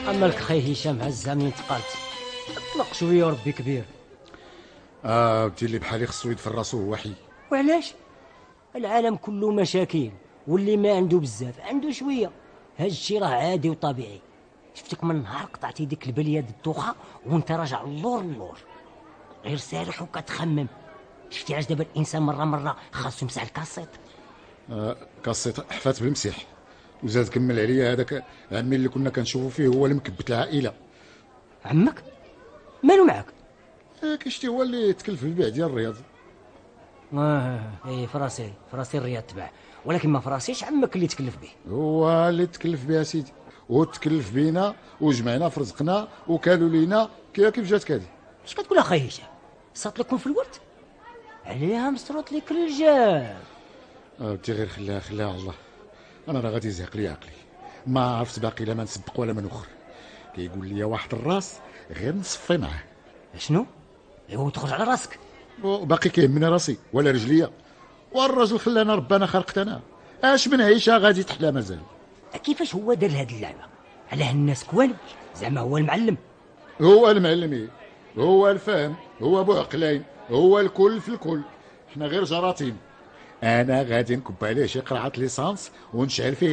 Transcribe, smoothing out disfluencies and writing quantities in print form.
اما لك خي هشام هزها منين تقالت. اطلق شويه وربي كبير. ودي اللي بحالي خصو يدفر راسو هو حي. وعلاش؟ العالم كله مشاكل، واللي ما عنده بزاف عنده شويه. هاد الشي راه عادي وطبيعي. شفتك من نهار قطعتي ديك البليه د الدوخه وانت راجع اللور غير سارح وكتخمم. شفتي علاش دابا الانسان مره خاصو يمسح الكاسيط؟ كاسيط حفات بالمسيح، وزاد كمل عليا هذاك عمي اللي كنا كنشوفو فيه هو اللي مكبت العائله. عمك مالو معاك؟ كشتي هو اللي تكلف في البيع ديال الرياض. ايه فراسي الرياض تباع، ولكن ما فراسيش عمك اللي تكلف به. هو اللي تكلف بها سيدي، وتكلف بينا وجمعنا في رزقنا وكالوا لينا كيف جات هادي. اش كتقول اخي هشام؟ صات لكم في الورد عليها مسروط لك الرجال. ودي غير خلاها على الله. انا راه غادي يزهق لي عقلي، ما عرفت باقي لا ما نسبق ولا ما نوخر. كيقول لي واحد الراس غير نصفي معاه. شنو؟ ايوا تخرج على راسك. وباقي كيهمني راسي ولا رجليا، والرجل خلانا ربنا خلقت انا. اش من عيشه غادي تحلى مازال. كيفاش هو دار هاد اللعبه؟ علاه الناس كوالب؟ زعما هو المعلم؟ هو المعلم، هو الفهم، هو ابو عقلين، هو الكل في الكل. احنا غير جراثيم. انا غادي نكب عليه شي قرعه ليسانس ونشعل فيه